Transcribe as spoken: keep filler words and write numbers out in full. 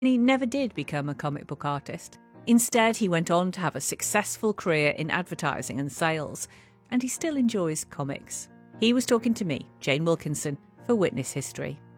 He never did become a comic book artist. Instead, he went on to have a successful career in advertising and sales, and he still enjoys comics. He was talking to me, Jane Wilkinson, for Witness History.